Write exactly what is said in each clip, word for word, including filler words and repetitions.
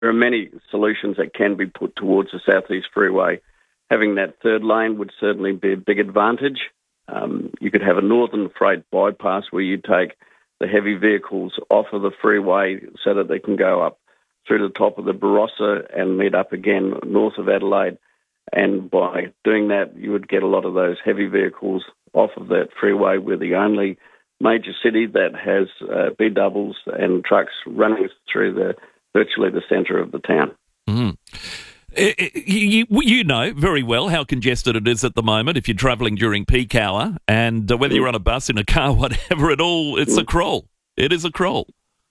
are many solutions that can be put towards the Southeast Freeway. Having that third lane would certainly be a big advantage. Um, you could have a northern freight bypass where you take the heavy vehicles off of the freeway so that they can go up through the top of the Barossa and meet up again north of Adelaide. And by doing that, you would get a lot of those heavy vehicles off of that freeway. We're the only major city that has uh, B doubles and trucks running through the virtually the centre of the town. Mm. You, you know very well how congested it is at the moment if you're travelling during peak hour, and whether you're on a bus, in a car, whatever, it all, it's a crawl. It is a crawl.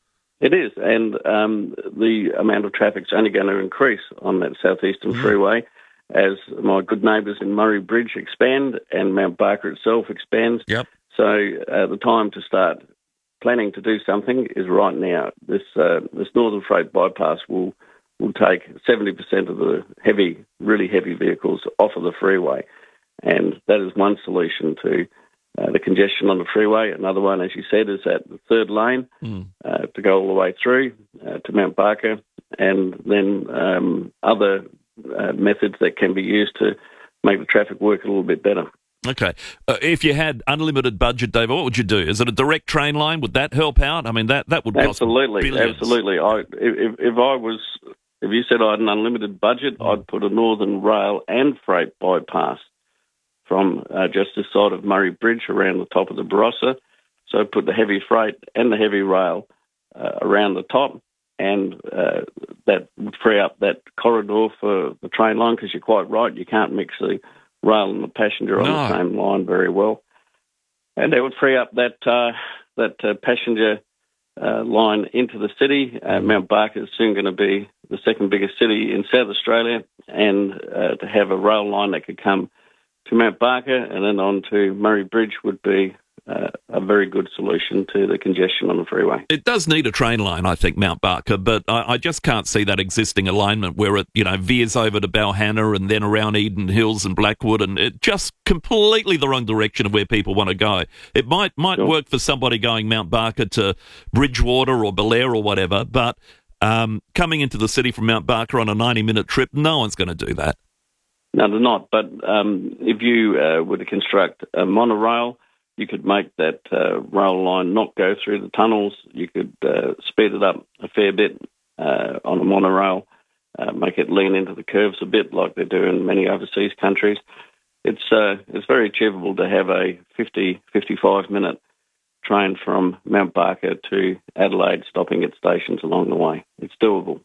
It is, and um, the amount of traffic's only going to increase on that southeastern mm. freeway as my good neighbours in Murray Bridge expand and Mount Barker itself expands. Yep. So uh, the time to start planning to do something is right now. This uh, this Northern Freight bypass will will take seventy percent of the heavy, really heavy vehicles off of the freeway. And that is one solution to uh, the congestion on the freeway. Another one, as you said, is that the third lane mm. uh, to go all the way through uh, to Mount Barker, and then um, other uh, methods that can be used to make the traffic work a little bit better. Okay. Uh, if you had unlimited budget, David, what would you do? Is it a direct train line? Would that help out? I mean, that, that would cost absolutely, billions. Absolutely. I, if, if I was... If you said I had an unlimited budget, I'd put a Northern Rail and Freight bypass from uh, just this side of Murray Bridge around the top of the Barossa. So put the heavy freight and the heavy rail uh, around the top, and uh, that would free up that corridor for the train line, because you're quite right, you can't mix the rail and the passenger on no. the same line very well. And that would free up that, uh, that uh, passenger Uh, line into the city. Uh, Mount Barker is soon going to be the second biggest city in South Australia, and uh, to have a rail line that could come to Mount Barker and then on to Murray Bridge would be uh, a very good solution to the congestion on the freeway. It does need a train line, I think, Mount Barker, but I, I just can't see that existing alignment where it, you know, veers over to Balhanna and then around Eden Hills and Blackwood, and it just completely the wrong direction of where people want to go. It might might sure. work for somebody going Mount Barker to Bridgewater or Belair or whatever, but um, coming into the city from Mount Barker on a ninety-minute trip, no one's going to do that. No, they're not. But um, if you uh, were to construct a monorail, you could make that uh, rail line not go through the tunnels. You could uh, speed it up a fair bit uh, on a monorail, uh, make it lean into the curves a bit like they do in many overseas countries. It's uh, it's very achievable to have a fifty, fifty-five minute train from Mount Barker to Adelaide, stopping at stations along the way. It's doable.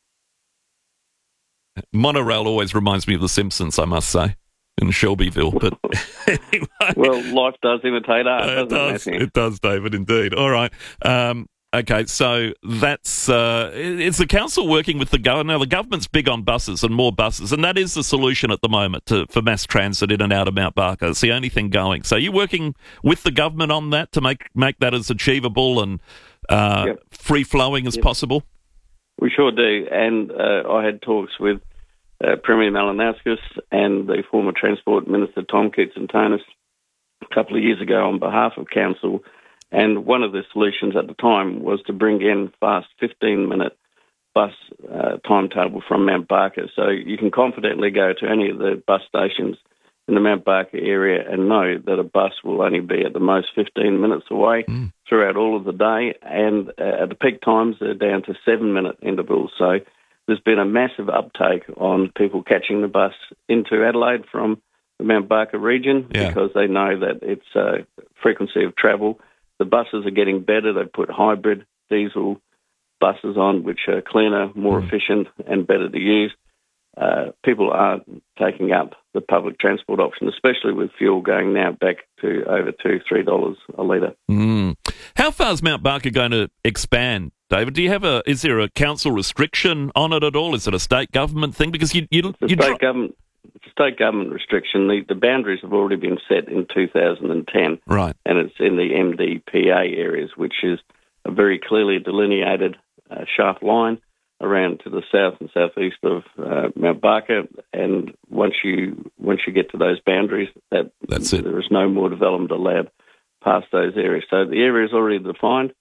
Monorail always reminds me of The Simpsons, I must say, in Shelbyville. But anyway. Well, life does imitate art, doesn't it? Does, it, it does, David, indeed. All right. Um, okay, so that's... Uh, is the council working with the government? Now, the government's big on buses and more buses, and that is the solution at the moment to, for mass transit in and out of Mount Barker. It's the only thing going. So you're working with the government on that to make, make that as achievable and uh, yep. free-flowing as yep. possible? We sure do, and uh, I had talks with uh, Premier Malinauskas and the former Transport Minister Tom Koutsantonis a couple of years ago on behalf of Council, and one of the solutions at the time was to bring in fast fifteen-minute bus uh, timetable from Mount Barker, so you can confidently go to any of the bus stations in the Mount Barker area and know that a bus will only be at the most fifteen minutes away mm. throughout all of the day, and uh, at the peak times they're down to seven-minute intervals. So there's been a massive uptake on people catching the bus into Adelaide from the Mount Barker region yeah. because they know that it's a frequency of travel. The buses are getting better. They've put hybrid diesel buses on, which are cleaner, more mm. efficient and better to use. Uh, people are taking up the public transport option, especially with fuel going now back to over two, three dollars a litre. Mm. How far is Mount Barker going to expand, David? Do you have a? Is there a council restriction on it at all? Is it a state government thing? Because you, you, the you state try- government, it's a state government restriction. The, the boundaries have already been set in two thousand ten, right? And it's in the M D P A areas, which is a very clearly delineated uh, shaft line around to the south and southeast of uh, Mount Barker, and once you once you get to those boundaries, that That's it. There is no more development allowed past those areas. So the area is already defined.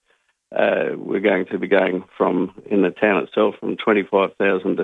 uh, we're going to be going from, in the town itself, from twenty-five thousand to